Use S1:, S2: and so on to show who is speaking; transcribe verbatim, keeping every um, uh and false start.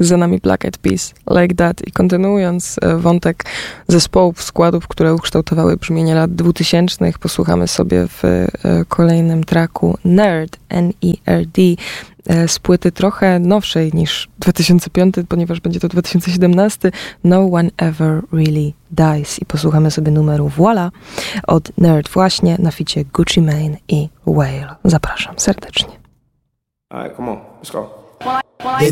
S1: za nami Black Eyed Peas, Like That. I kontynuując wątek zespołów, składów, które ukształtowały brzmienie lat dwutysięcznych, posłuchamy sobie w kolejnym tracku Nerd, N E R D, z płyty trochę nowszej niż dwa tysiące piąty, ponieważ będzie to dwa tysiące siedemnasty, No One Ever Really Dies. I posłuchamy sobie numeru Voila od Nerd właśnie na ficie Gucci Mane i Whale. Zapraszam serdecznie.
S2: All right, come on, let's go.
S3: They